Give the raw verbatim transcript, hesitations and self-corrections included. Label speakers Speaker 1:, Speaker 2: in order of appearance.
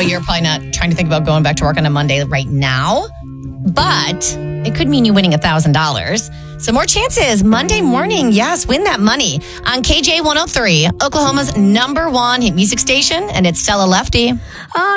Speaker 1: you're probably not trying to think about going back to work on a Monday right now, but it could mean you winning one thousand dollars. So more chances Monday morning. Yes, win that money on K J one oh three, Oklahoma's number one hit music station, and it's Stella Lefty.